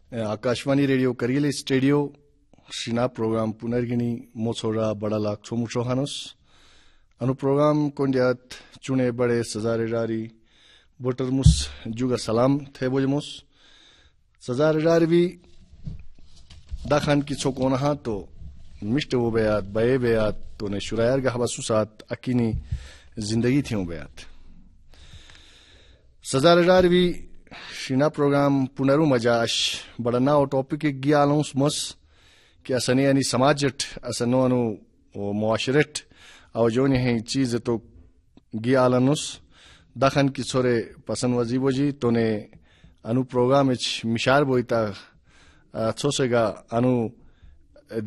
Akashvani radio करियले studio शिना programme पुनर्गिनी मोछोरा बड़ा लाख छोमुचो हानुस अनु programme कोंडियात चुने बड़े सजारे जारी बोटरमुस जुगा सलाम थे बोजमुस सजारे जारी भी दाखान की छोकोना हा तो मिष्ट वो बेयात बये बेयात तो ने शुरायर का हवासुसात अकीनी जिंदगी थी वो बेयात सजारे जारी भी शिना प्रोग्राम पुनरु मजाश बड़ना और टॉपिक एक गियालोंस मस कि असने यानी समाजट असनो अनु मुआशरट और जो नहीं चीज तो गियालनुस दखन की छोरे पसंद वजीबो जी तो ने अनु प्रोग्राम इच मिशार बोईता छोसेगा अनु